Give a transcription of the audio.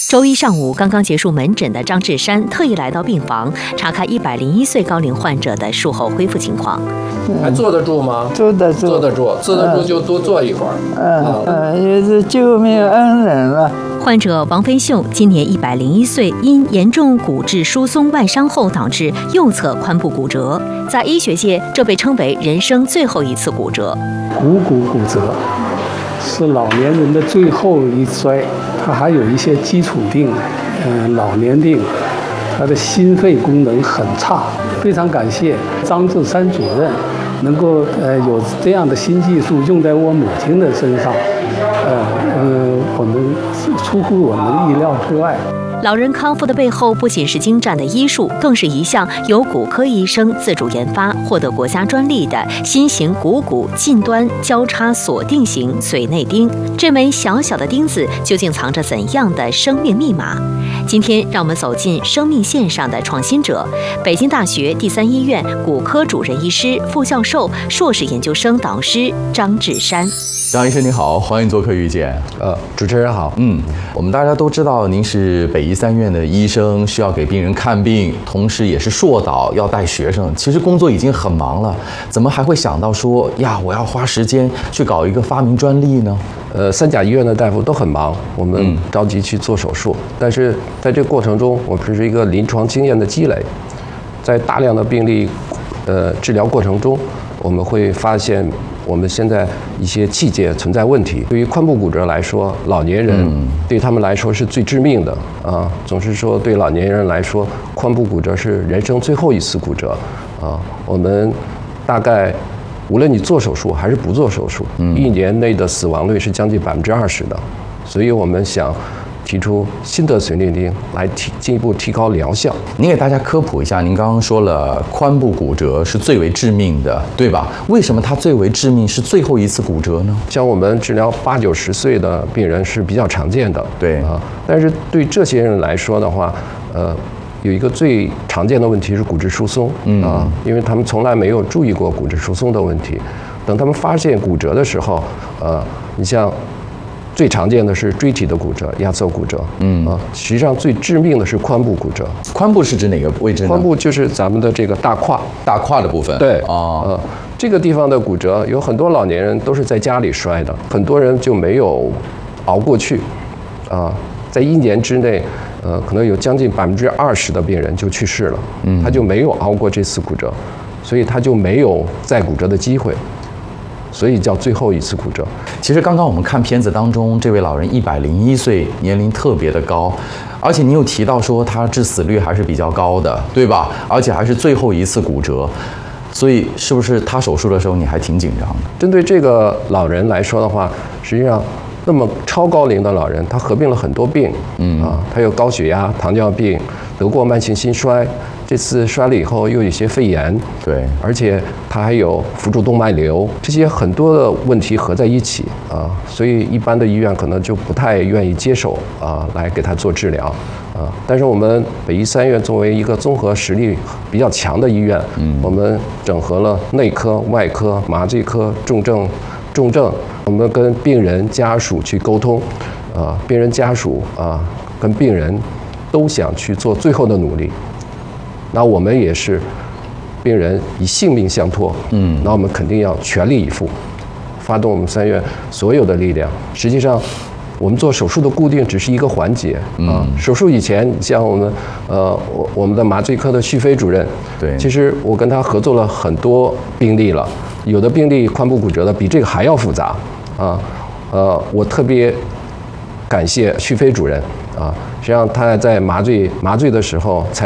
周一上午刚刚结束门诊的张志山特意来到病房查看101岁高龄患者的术后恢复情况。 还坐得住吗？ 坐得住， 坐得住，坐得住就多坐一会儿。 也是救命恩人了。 患者王飞秀今年101岁，因严重骨质疏松外伤后导致右侧髋部骨折，在医学界这被称为人生最后一次骨折。 股骨骨折是老年人的最后一衰，它还有一些基础病，老年病，他的心肺功能很差。非常感谢张志山主任能够有这样的新技术用在我母亲的身上，我们出乎我们意料之外。 老人康复的背后，不仅是精湛的医术，更是一项由骨科医生自主研发、获得国家专利的新型股骨近端交叉锁定型髓内钉。这枚小小的钉子究竟藏着怎样的生命密码？今天，让我们走进生命线上的创新者——北京大学第3医院骨科主任医师、副教授、硕士研究生导师张志山。 张医生您好，欢迎做客遇见。 主持人好。 我们大家都知道您是北医3院的医生，需要给病人看病，同时也是硕导，要带学生。其实工作已经很忙了，怎么还会想到说呀，我要花时间去搞一个发明专利呢？ 三甲医院的大夫都很忙，我们着急去做手术，但是在这个过程中，我们是一个临床经验的积累，在大量的病例治疗过程中，我们会发现我们现在一些器械存在问题。对于髋部骨折来说，老年人对他们来说是最致命的啊。总是说对老年人来说，髋部骨折是人生最后一次骨折啊。我们大概无论你做手术还是不做手术，1年内的死亡率是将近20%的。所以我们想提出新的髓内钉来进一步提高疗效。 您给大家科普一下，您刚刚说了髋部骨折是最为致命的，对吧？为什么它最为致命，是最后一次骨折呢？ 像我们治疗80、90岁的病人是比较常见的， 对啊。但是对这些人来说的话，有一个最常见的问题是骨质疏松啊，因为他们从来没有注意过骨质疏松的问题。等他们发现骨折的时候，你像最常见的是椎体的骨折、压缩骨折，实际上最致命的是髋部骨折。 髋部是指哪个位置呢？ 髋部就是咱们的这个大胯的部分。 对，这个地方的骨折有很多老年人都是在家里摔的，很多人就没有熬过去，在1年之内，可能有将近20%的病人就去世了，他就没有熬过这次骨折，所以他就没有再骨折的机会。所以叫最后一次骨折。 其实刚刚我们看片子当中，这位老人101岁，年龄特别的高，而且你有提到说他致死率还是比较高的，对吧？而且还是最后一次骨折，所以是不是他手术的时候你还挺紧张的？ 针对这个老人来说的话，实际上那么超高龄的老人，他合并了很多病，他有高血压、糖尿病，得过慢性心衰。这次摔了以后又有一些肺炎， 对， 而且他还有辅助动脉瘤，这些很多的问题合在一起啊，所以一般的医院可能就不太愿意接手来给他做治疗但是我们北医3院作为一个综合实力比较强的医院，我们整合了内科、外科、麻醉科、重症，我们跟病人家属去沟通，病人家属跟病人都想去做最后的努力。那我们也是病人以性命相托，那我们肯定要全力以赴，发动我们3院所有的力量。实际上，我们做手术的固定只是一个环节手术以前，像我们的麻醉科的徐飞主任， 对， 其实我跟他合作了很多病例了，有的病例髋部骨折的比这个还要复杂我特别感谢徐飞主任实际上他在麻醉的时候才